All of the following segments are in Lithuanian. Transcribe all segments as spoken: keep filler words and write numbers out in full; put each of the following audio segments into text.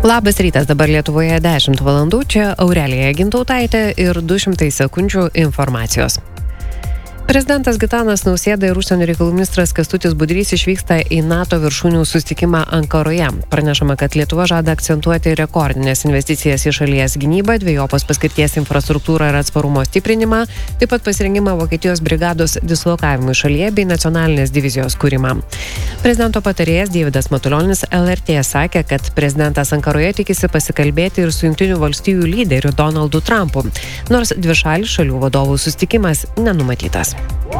Labas rytas, dabar Lietuvoje dešimt valandų, čia Aurelija Gintautaitė ir du šimtai sekundžių informacijos. Prezidentas Gitanas Nausėda ir užsienio reikalų ministras Kęstutis Budrys išvyksta į NATO viršūnių susitikimą Ankaroje. Pranešama, kad Lietuva žada akcentuoti rekordinės investicijas į šalies gynybą, dvejopos paskirties infrastruktūrą ir atsparumo stiprinimą, taip pat pasirengimą Vokietijos brigados dislokavimui šalyje bei nacionalinės divizijos kūrimą. Prezidento patarėjas Deividas Matulionis L R T sakė, kad prezidentas Ankaroje tikisi pasikalbėti ir su Jungtinių valstijų lyderiu Donaldu Trumpu, nors dvišalis šalių vadovų susitikimas nenumatytas.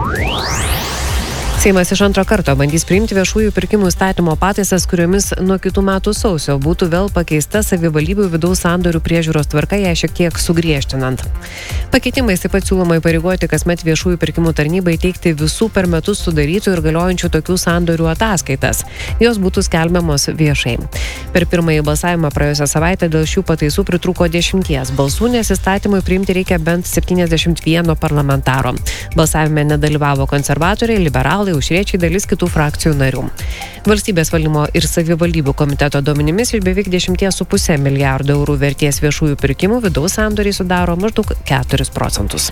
Seimas iš antro karto bandys priimti viešųjų pirkimų įstatymo pataisas, kuriomis nuo kitų metų sausio būtų vėl pakeista savivaldybių vidaus sandorių priežiūros tvarka, ją šiek tiek sugriežtinant. Pakeitimais taip pat siūloma įpareigoti kasmet viešųjų pirkimų tarnybai teikti visų per metus sudarytų ir galiojančių tokių sandorių ataskaitas. Jos būtų skelbiamos viešai. Per pirmąjį balsavimą praėjusią savaitę dėl šių pataisų pritrūko dešimties balsų, nes įstatymui priimti reikia bent septyniasdešimt vieno parlamentaro. Balsavime nedalyvavo konservatoriai, liberalai, aušriečiai, dalis kitų frakcijų narių. Valstybės valdymo ir savivaldybių komiteto duomenimis iš beveik dešimties su puse milijardo eurų vertės viešųjų pirkimų vidaus sandoriai sudaro maždaug keturis procentus.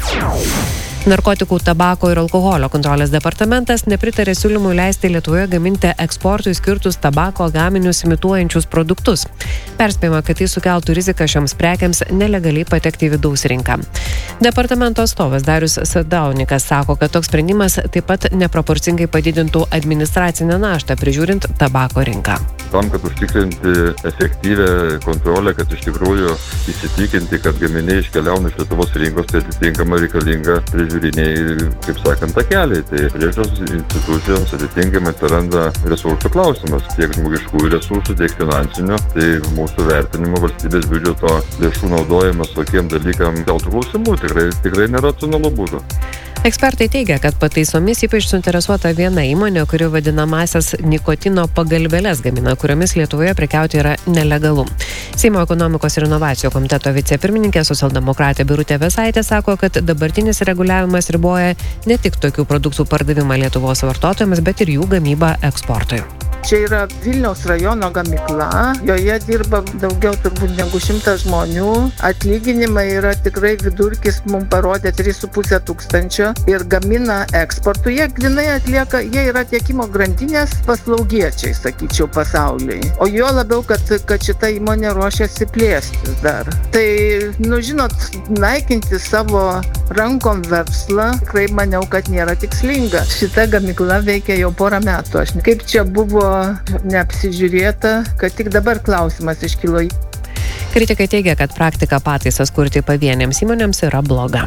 Narkotikų, tabako ir alkoholio kontrolės departamentas nepritarė siūlymui leisti Lietuvoje gaminti eksportui skirtus tabako gaminius imituojančius produktus. Perspėjama, kad tai sukeltų riziką šioms prekiams nelegaliai patekti į vidaus rinką. Departamento atstovas Darius Sadaunikas sako, kad toks sprendimas taip pat neproporcingai padidintų administracinę naštą prižiūrint tabako rinką. Tam, kad užtikrinti efektyvę kontrolę, kad iš tikrųjų įsitikinti, kad gaminiai iškeliauna iš Lietuvos rinkos, tai atitinkamai reikalinga prižiūriniai, kaip sakant, takeliai. Tai priežiūros institucijoms atitinkamai atsiranda resursų klausimas, tiek žmogiškųjų resursų, tiek finansinių. Tai mūsų vertinimo valstybės biudžeto lėšų naudojimas tokiem dalykam keltų klausimų tikrai, tikrai neracionalu būtų. Ekspertai teigia, kad pataisomis ypač suinteresuota viena įmonė, kuri vadinamasias nikotino pagalvėles gamina, kuriomis Lietuvoje prekiauti yra nelegalu. Seimo ekonomikos ir inovacijų komiteto vicepirmininkė socialdemokratė Birutė Vėsaitė sako, kad dabartinis reguliavimas riboja ne tik tokių produktų pardavimą Lietuvos vartotojams, bet ir jų gamybą eksportui. Čia yra Vilniaus rajono gamykla, joje dirba daugiau turbūt negu šimtas žmonių. Atlyginimai yra tikrai vidurkis, mums parodė trys su puse tūkstančio ir gamina eksportų. Jie grinai atlieka, jie yra tiekimo grandinės paslaugiečiai, sakyčiau, pasauliai. O jo labiau, kad, kad šita įmonė ruošiasi plėstis dar. Tai, nu žinot, naikinti savo rankom verslą, tikrai maniau, kad nėra tikslinga. Šita gamykla veikia jau porą metų. Aš kaip čia buvo neapsižiūrėta, kad tik dabar klausimas iškilo. Kritikai teigia, kad praktika pataisas kurti pavienėms įmonėms yra bloga.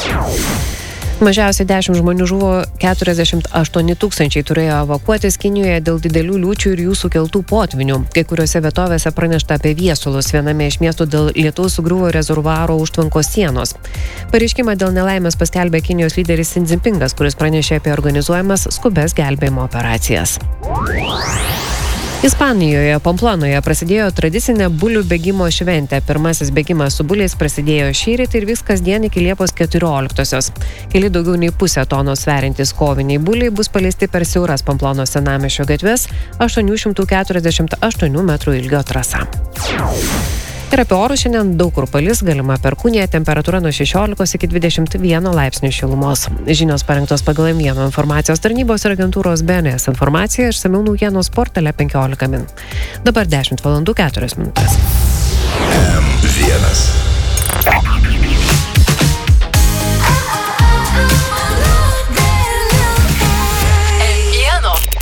Mažiausiai dešimt žmonių žuvo, keturiasdešimt aštuoni tūkstančiai turėjo evakuotis Kinijoje dėl didelių liūčių ir jų sukeltų potvynių. Kai kuriuose vietovėse pranešta apie viesulus, viename iš miestų dėl lietaus sugriuvo rezervuaro užtvankos sienos. Pareiškimą dėl nelaimės paskelbė Kinijos lyderis Xi Jinpingas, kuris pranešė apie organizuojamas skubes gelbėjimo operacijas. Ispanijoje, Pamplonoje prasidėjo tradicinė bulių bėgimo šventė. Pirmasis bėgimas su buliais prasidėjo šįryt ir vyks kasdien iki Liepos keturioliktosios. Keli daugiau nei pusę tonos sveriantys koviniai buliai bus paleisti per siauras Pamplonos senamiesčio gatves, aštuonių šimtų keturiasdešimt aštuonių metrų ilgio trasa. Ir apie orus šiandien daug kur palis, galima perkūnija, temperatūra nuo šešiolikos iki dvidešimt vieno laipsnių šilumos. Žinios parengtos pagal M vieno informacijos tarnybos ir agentūros B N S informaciją, išsamiau naujienos portale penkiolika min. Dabar dešimt valandų keturios minutės. M vienas.